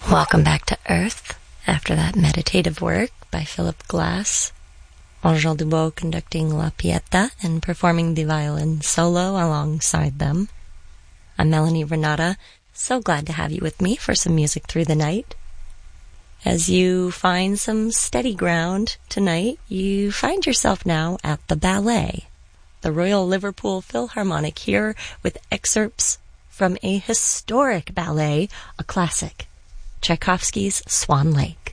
Welcome back to Earth after that meditative work by Philip Glass. Angèle Dubois conducting La Pieta and performing the violin solo alongside them. I'm Melanie Renata, so glad to have you with me for some music through the night. As you find some steady ground tonight, you find yourself now at the ballet, the Royal Liverpool Philharmonic, here with excerpts from a historic ballet, a classic, Tchaikovsky's Swan Lake.